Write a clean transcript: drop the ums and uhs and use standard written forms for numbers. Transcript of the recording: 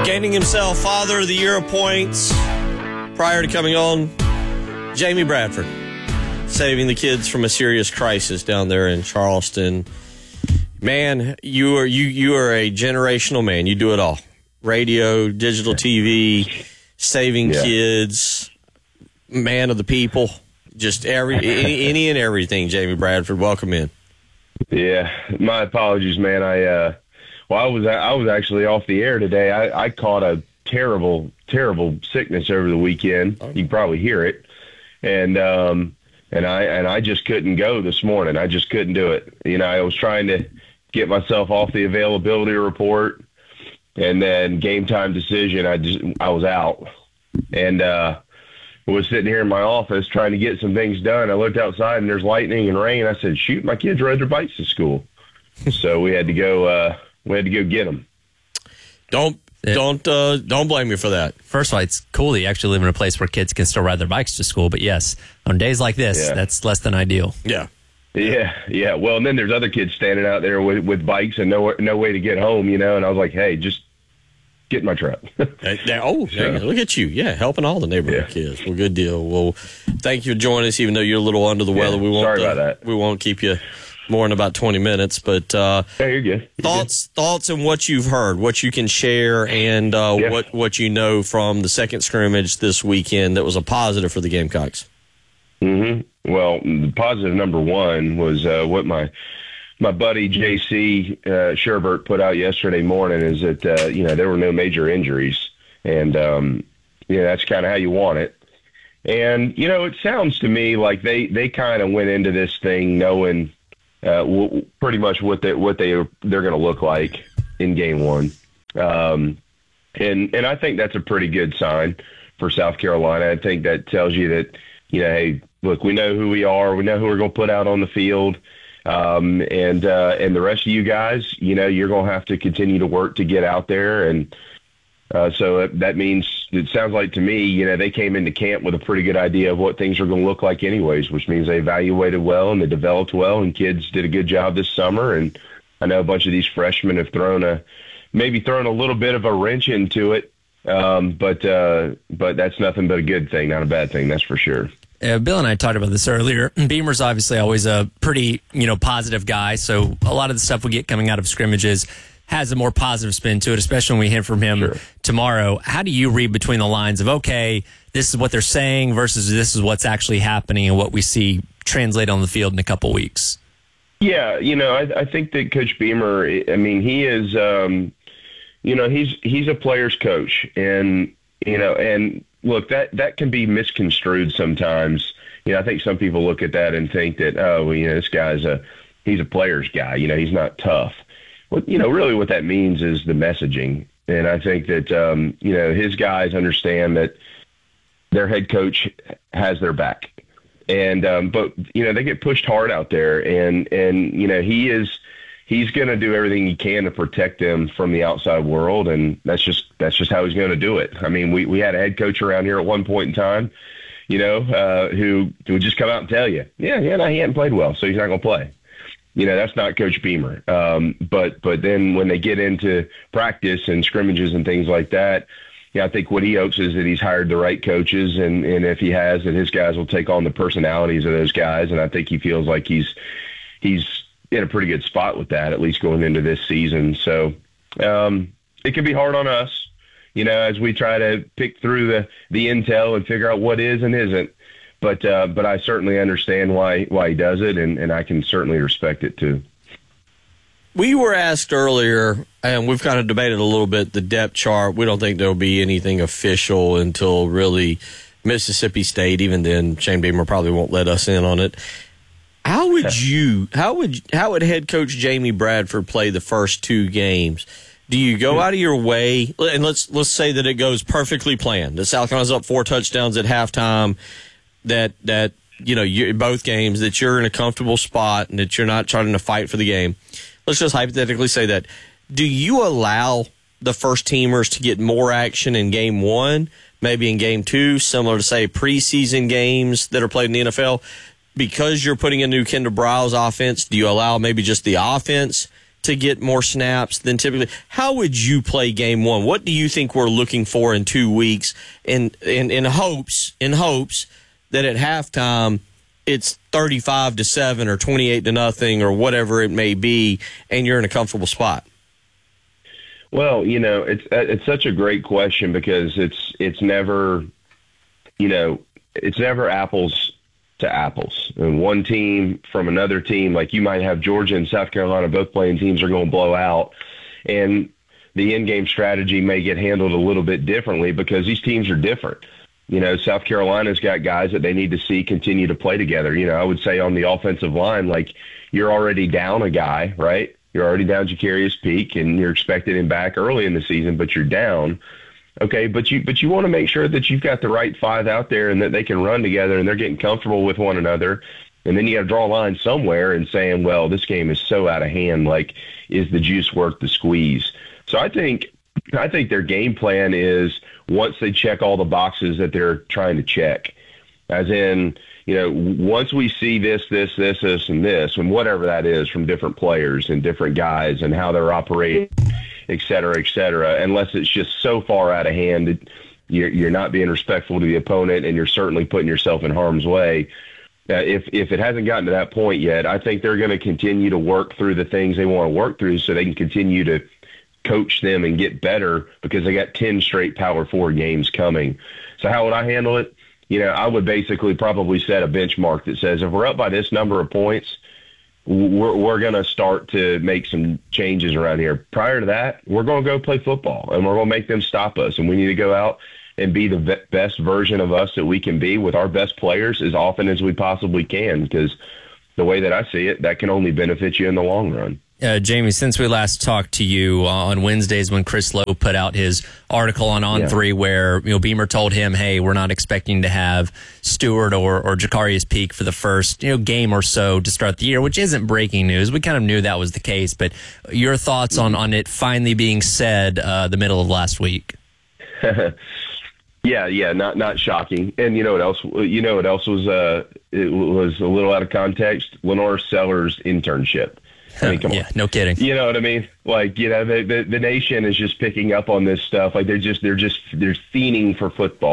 Gaining himself Father of the Year points prior to coming on, Jamie Bradford, saving the kids from a serious crisis down there in Charleston. Man, you are a generational man. You do it all. Radio, digital TV, saving kids, man of the people, just any and everything. Jamie Bradford, welcome in. Yeah, my apologies, man. I was actually off the air today. I caught a terrible sickness over the weekend. You can probably hear it, and I just couldn't go this morning. I just couldn't do it. I was trying to get myself off the availability report, and then game time decision. I was out, and was sitting here in my office trying to get some things done. I looked outside and there's lightning and rain. I said, "Shoot, my kids rode their bikes to school," so we had to go. We had to go get them. Don't blame me for that. First of all, it's cool that you actually live in a place where kids can still ride their bikes to school. But yes, on days like this, that's less than ideal. Yeah. Well, and then there's other kids standing out there with bikes and no way to get home, and I was like, hey, just get in my truck. Look at you. Yeah, helping all the neighborhood kids. Well, good deal. Well, thank you for joining us, even though you're a little under the weather. Sorry about that. We won't keep you more in about 20 minutes, but you're good. Thoughts on what you've heard, what you can share, and what you know from the second scrimmage this weekend that was a positive for the Gamecocks. Mm-hmm. Well, the positive number one was what my buddy JC Sherbert put out yesterday morning is that there were no major injuries, and that's kind of how you want it. And it sounds to me like they kind of went into this thing knowing pretty much what they're going to look like in game one, and I think that's a pretty good sign for South Carolina. I think that tells you that hey, look, we know who we are, we know who we're going to put out on the field, and the rest of you guys, you're going to have to continue to work to get out there, and so that means it sounds like to me, they came into camp with a pretty good idea of what things are going to look like anyways, which means they evaluated well and they developed well, and kids did a good job this summer. And I know a bunch of these freshmen have thrown a little bit of a wrench into it, but that's nothing but a good thing, not a bad thing, that's for sure. Bill and I talked about this earlier. Beamer's obviously always a pretty, positive guy, so a lot of the stuff we get coming out of scrimmages has a more positive spin to it, especially when we hear from him tomorrow. How do you read between the lines of, okay, this is what they're saying versus this is what's actually happening and what we see translate on the field in a couple weeks? Yeah, I think that Coach Beamer, he is, he's a player's coach. And, and look, that can be misconstrued sometimes. I think some people look at that and think that, this guy's he's a player's guy. He's not tough. Well, really what that means is the messaging. And I think that, his guys understand that their head coach has their back. And, but they get pushed hard out there, and he's going to do everything he can to protect them from the outside world. And that's just how he's going to do it. We had a head coach around here at one point in time, who would just come out and tell you, he hadn't played well, so he's not going to play. That's not Coach Beamer. But then when they get into practice and scrimmages and things like that, I think what he hopes is that he's hired the right coaches, and if he has, that his guys will take on the personalities of those guys. And I think he feels like he's in a pretty good spot with that, at least going into this season. So it can be hard on us, as we try to pick through the intel and figure out what is and isn't. But I certainly understand why he does it, and I can certainly respect it too. We were asked earlier, and we've kind of debated a little bit, the depth chart. We don't think there'll be anything official until really Mississippi State. Even then, Shane Beamer probably won't let us in on it. How would head coach Jamie Bradford play the first two games? Do you go out of your way, and let's say that it goes perfectly planned, that South Carolina's up 4 touchdowns at halftime, that both games, that you're in a comfortable spot and that you're not trying to fight for the game. Let's just hypothetically say that. Do you allow the first teamers to get more action in game one, maybe in game two, similar to, say, preseason games that are played in the NFL? Because you're putting a new Kendall Briles offense, do you allow maybe just the offense to get more snaps than typically. How would you play game one? What do you think we're looking for in 2 weeks in hopes that at halftime it's 35-7 or 28-0 or whatever it may be, and you're in a comfortable spot? Well, it's such a great question because it's never, it's never apples to apples. And one team from another team, like you might have Georgia and South Carolina both playing teams are going to blow out, and the in-game strategy may get handled a little bit differently because these teams are different. South Carolina's got guys that they need to see continue to play together. I would say on the offensive line, like you're already down a guy, right? You're already down Jacarius Peak, and you're expecting him back early in the season, but you're down. Okay, but you want to make sure that you've got the right five out there and that they can run together and they're getting comfortable with one another. And then you got to draw a line somewhere and saying, well, this game is so out of hand. Like, is the juice worth the squeeze? So I think their game plan is once they check all the boxes that they're trying to check, as in, once we see this, and this, and whatever that is from different players and different guys and how they're operating, et cetera, unless it's just so far out of hand, you're not being respectful to the opponent and you're certainly putting yourself in harm's way. If it hasn't gotten to that point yet, I think they're going to continue to work through the things they want to work through so they can continue to coach them and get better because they got 10 straight Power 4 games coming. So how would I handle it? I would basically probably set a benchmark that says if we're up by this number of points, we're going to start to make some changes around here. Prior to that, we're going to go play football, and we're going to make them stop us, and we need to go out and be the best version of us that we can be with our best players as often as we possibly can, because the way that I see it, that can only benefit you in the long run. Jamie, since we last talked to you on Wednesdays when Chris Lowe put out his article on On3 where Beamer told him, hey, we're not expecting to have Stewart or Jacarius Peak for the first game or so to start the year, which isn't breaking news. We kind of knew that was the case, but your thoughts on it finally being said the middle of last week? Yeah, not shocking. And you know what else? Was it was a little out of context. Lenore Sellers' internship. I mean, come on. No kidding. You know what I mean? Like, the nation is just picking up on this stuff. Like they're fiending for football.